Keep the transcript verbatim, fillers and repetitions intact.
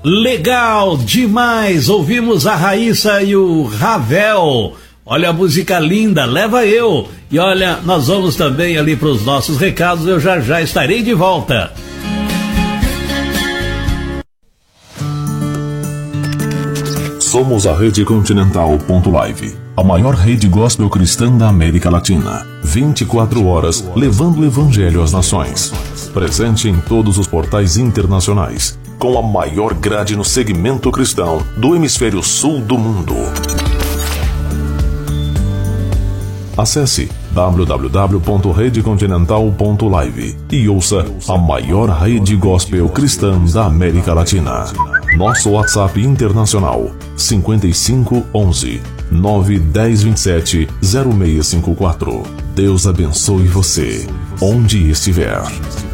Legal demais, ouvimos a Raíssa e o Ravel. Olha a música linda, Leva Eu. E olha, nós vamos também ali para os nossos recados, eu já já estarei de volta. Somos a Rede Continental ponto live, a maior rede gospel cristã da América Latina. vinte e quatro horas levando o evangelho às nações. Presente em todos os portais internacionais, com a maior grade no segmento cristão do hemisfério sul do mundo. Acesse w w w ponto rede continental ponto live e ouça a maior rede gospel cristã da América Latina. Nosso WhatsApp internacional cinco cinco um um nove um zero dois sete zero seis cinco quatro. Deus abençoe você, onde estiver.